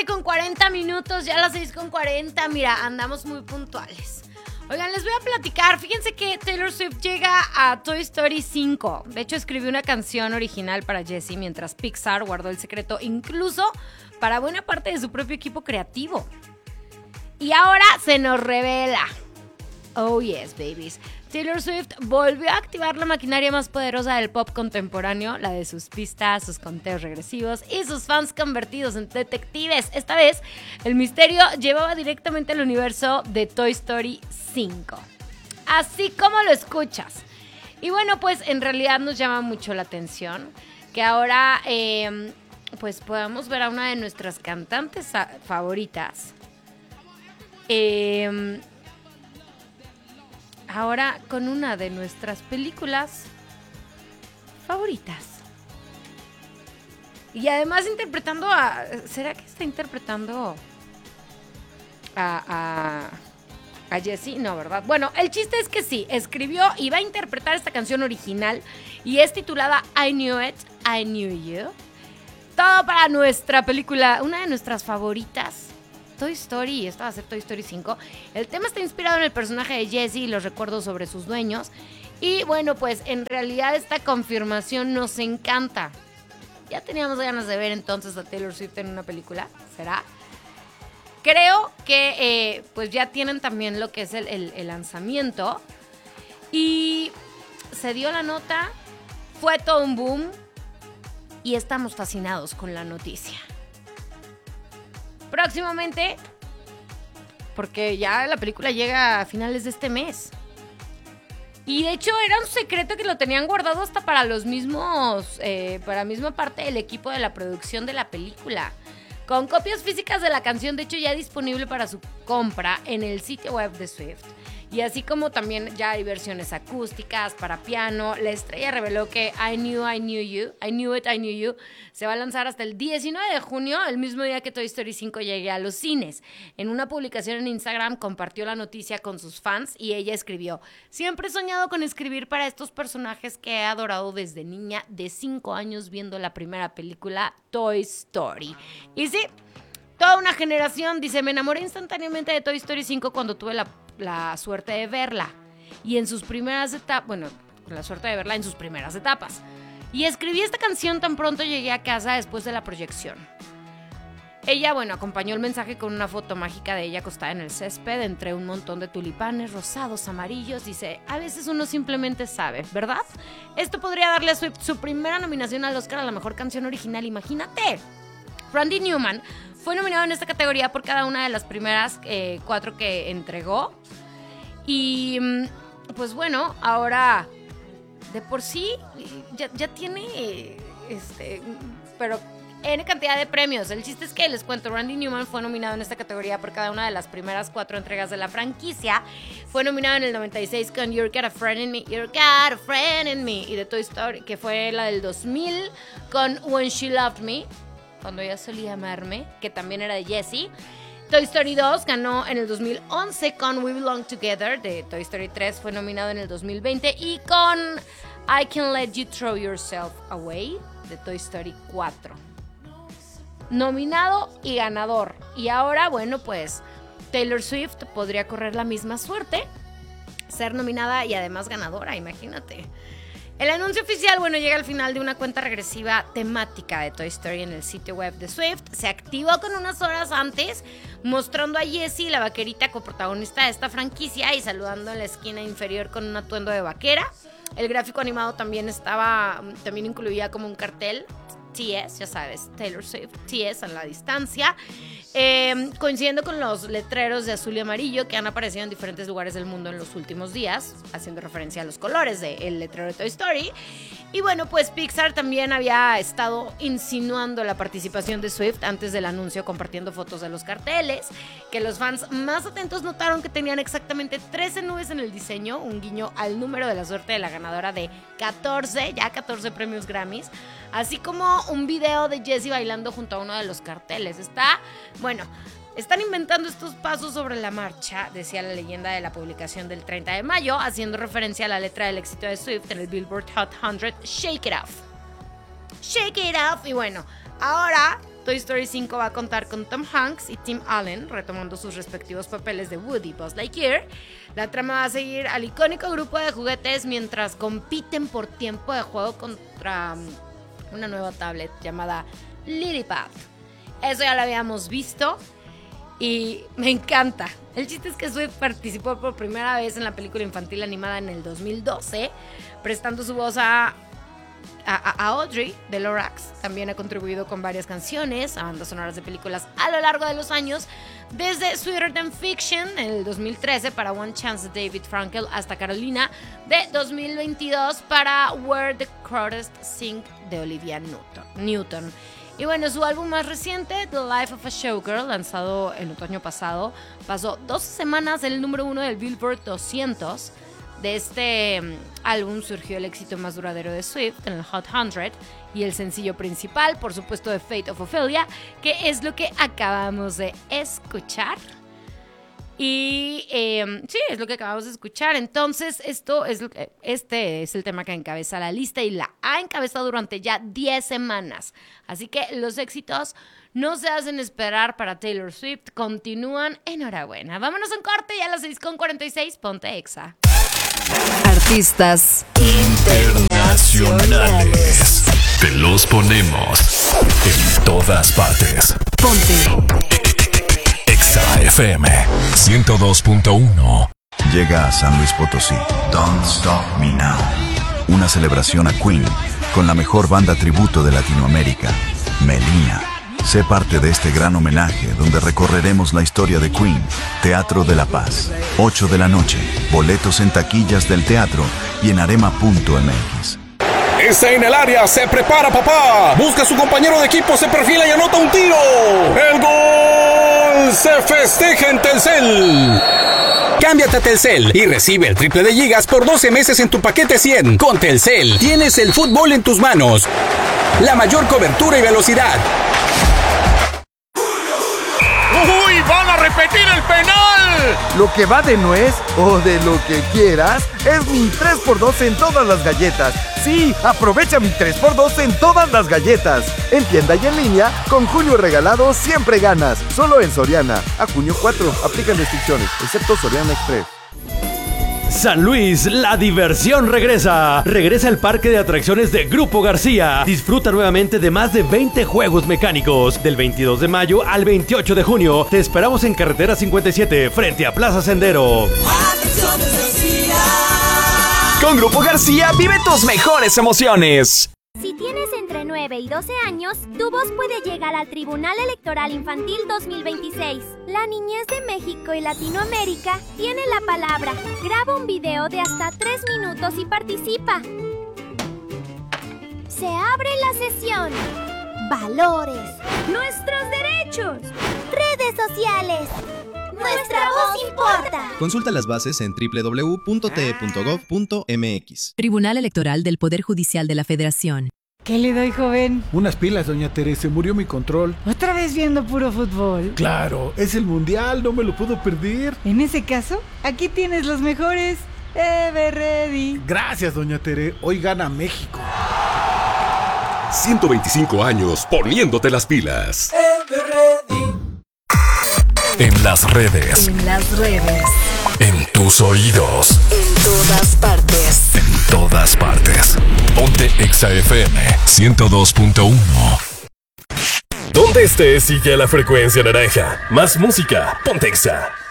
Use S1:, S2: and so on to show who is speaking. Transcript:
S1: 7:40, ya las 6:40. Mira, andamos muy puntuales. Oigan, les voy a platicar. Fíjense que Taylor Swift llega a Toy Story 5. De hecho, escribió una canción original para Jessie mientras Pixar guardó el secreto, incluso para buena parte de su propio equipo creativo. Y ahora se nos revela. Oh yes, babies. Taylor Swift volvió a activar la maquinaria más poderosa del pop contemporáneo, la de sus pistas, sus conteos regresivos y sus fans convertidos en detectives. Esta vez, el misterio llevaba directamente al universo de Toy Story 5. Así como lo escuchas. Y bueno, pues en realidad nos llama mucho la atención que ahora pues podamos ver a una de nuestras cantantes favoritas. Ahora con una de nuestras películas favoritas. Y además interpretando a... ¿Será que está interpretando a Jessie? No, ¿verdad? Bueno, el chiste es que sí, escribió y va a interpretar esta canción original y es titulada I Knew It, I Knew You. Todo para nuestra película, una de nuestras favoritas, Toy Story. Esta va a ser Toy Story 5. El tema está inspirado en el personaje de Jessie y los recuerdos sobre sus dueños. Y bueno, pues en realidad esta confirmación nos encanta. Ya teníamos ganas de ver entonces a Taylor Swift en una película, ¿será? Creo que pues ya tienen también lo que es el lanzamiento. Y se dio la nota, fue todo un boom y estamos fascinados con la noticia. Próximamente, porque ya la película llega a finales de este mes. Y de hecho era un secreto que lo tenían guardado hasta para los mismos, para la misma parte del equipo de la producción de la película. Con copias físicas de la canción, de hecho ya disponible para su compra en el sitio web de Swift. Y así como también ya hay versiones acústicas para piano, la estrella reveló que I Knew It, I Knew You se va a lanzar hasta el 19 de junio, el mismo día que Toy Story 5 llegue a los cines. En una publicación en Instagram compartió la noticia con sus fans y ella escribió: siempre he soñado con escribir para estos personajes que he adorado desde niña de 5 años viendo la primera película Toy Story. Y sí, toda una generación dice: me enamoré instantáneamente de Toy Story 5 cuando tuve la suerte de verla. Y en sus primeras etapas, bueno, la suerte de verla en sus primeras etapas. Y escribí esta canción tan pronto llegué a casa después de la proyección. Ella, bueno, acompañó el mensaje con una foto mágica de ella acostada en el césped entre un montón de tulipanes rosados, amarillos. Dice: a veces uno simplemente sabe, ¿verdad? Esto podría darle a Swift su primera nominación al Oscar a la mejor canción original, imagínate. Randy Newman fue nominado en esta categoría por cada una de las primeras 4 que entregó. Y pues bueno, ahora de por sí ya tiene pero N cantidad de premios. El chiste es que les cuento, Randy Newman fue nominado en esta categoría por cada una de las primeras 4 entregas de la franquicia. Fue nominado en el 96 con You've Got a Friend in Me, You've Got a Friend in Me, y de Toy Story, que fue la del 2000, con When She Loved Me, cuando ella solía amarme, que también era de Jessie. Toy Story 2 ganó en el 2011 con We Belong Together. De Toy Story 3 fue nominado en el 2020 y con I Can't Let You Throw Yourself Away de Toy Story 4. Nominado y ganador. Y ahora, bueno, pues Taylor Swift podría correr la misma suerte, ser nominada y además ganadora, imagínate. El anuncio oficial, bueno, llega al final de una cuenta regresiva temática de Toy Story en el sitio web de Swift. Se activó con unas horas antes, mostrando a Jessie, la vaquerita coprotagonista de esta franquicia, y saludando en la esquina inferior con un atuendo de vaquera. El gráfico animado también incluía como un cartel, TS, ya sabes, Taylor Swift, TS a la distancia, coincidiendo con los letreros de azul y amarillo que han aparecido en diferentes lugares del mundo en los últimos días, haciendo referencia a los colores del letrero de Toy Story. Y bueno, pues Pixar también había estado insinuando la participación de Swift antes del anuncio, compartiendo fotos de los carteles, que los fans más atentos notaron que tenían exactamente 13 nubes en el diseño, un guiño al número de la suerte de la ganadora de 14 premios Grammys, así como un video de Jessie bailando junto a uno de los carteles. Están inventando estos pasos sobre la marcha, decía la leyenda de la publicación del 30 de mayo, haciendo referencia a la letra del éxito de Swift en el Billboard Hot 100, Shake It Off. Shake It Off. Y bueno, ahora Toy Story 5 va a contar con Tom Hanks y Tim Allen retomando sus respectivos papeles de Woody y Buzz Lightyear. La trama va a seguir al icónico grupo de juguetes mientras compiten por tiempo de juego contra una nueva tablet llamada Lilypad. Eso ya lo habíamos visto y me encanta. El chiste es que Swift participó por primera vez en la película infantil animada en el 2012, prestando su voz a Audrey de Lorax. También ha contribuido con varias canciones a bandas sonoras de películas a lo largo de los años, desde Sweeter Than Fiction en el 2013 para One Chance de David Frankel hasta Carolina de 2022 para Where the Crawdads Sing de Olivia Newton. Y bueno, su álbum más reciente, The Life of a Showgirl, lanzado en otoño pasado, pasó 12 semanas en el número 1 del Billboard 200. De este álbum surgió el éxito más duradero de Swift en el Hot 100 y el sencillo principal, por supuesto, de Fate of Ophelia, que es lo que acabamos de escuchar. Y sí, es lo que acabamos de escuchar. Entonces, este es el tema que encabeza la lista y la ha encabezado durante ya 10 semanas. Así que los éxitos no se hacen esperar para Taylor Swift. Continúan. Enhorabuena. Vámonos en corte y a las 6:46. Ponte Exa.
S2: Artistas internacionales.
S3: Te los ponemos en todas partes.
S2: Ponte
S3: Exa FM 102.1.
S4: Llega a San Luis Potosí Don't Stop Me Now, una celebración a Queen con la mejor banda tributo de Latinoamérica, Melina. Sé parte de este gran homenaje donde recorreremos la historia de Queen. Teatro de la Paz, 8 de la noche. Boletos en taquillas del teatro y en arema.mx.
S5: Está en el área, se prepara papá. Busca a su compañero de equipo, se perfila y anota un tiro. ¡El gol! Se festeja en Telcel. Cámbiate a Telcel y recibe el triple de gigas por 12 meses en tu paquete 100. Con Telcel tienes el fútbol en tus manos. La mayor cobertura y velocidad. ¡Uy! ¡Van a repetir el penal!
S6: Lo que va de nuez o de lo que quieras es mi 3x2 en todas las galletas. Sí, aprovecha mi 3x2 en todas las galletas. En tienda y en línea, con junio regalado siempre ganas. Solo en Soriana. A junio 4, aplican restricciones, excepto Soriana Express.
S7: San Luis, la diversión regresa. Regresa el parque de atracciones de Grupo García. Disfruta nuevamente de más de 20 juegos mecánicos. Del 22 de mayo al 28 de junio. Te esperamos en Carretera 57, frente a Plaza Sendero.
S8: Con Grupo García, vive tus mejores emociones.
S9: Si tienes entre 9 y 12 años, tu voz puede llegar al Tribunal Electoral Infantil 2026. La niñez de México y Latinoamérica tiene la palabra. Graba un video de hasta 3 minutos y participa. Se abre la sesión. Valores. Nuestros derechos. Redes sociales. Nuestra voz importa.
S10: Consulta las bases en www.te.gov.mx.
S2: Tribunal Electoral del Poder Judicial de la Federación.
S11: ¿Qué le doy, joven?
S12: Unas pilas, doña Teresa. Murió mi control.
S11: ¿Otra vez viendo puro fútbol?
S12: Claro, es el mundial, no me lo puedo perder.
S11: En ese caso, aquí tienes los mejores. Everready.
S12: Gracias, doña Tere. Hoy gana México.
S3: 125 años poniéndote las pilas.
S2: Everready.
S3: En las redes.
S2: En las redes.
S3: En tus oídos.
S2: En todas partes.
S3: En todas partes. Ponte Exa FM 102.1. Donde estés, sigue a la frecuencia naranja. Más música. Ponte Exa.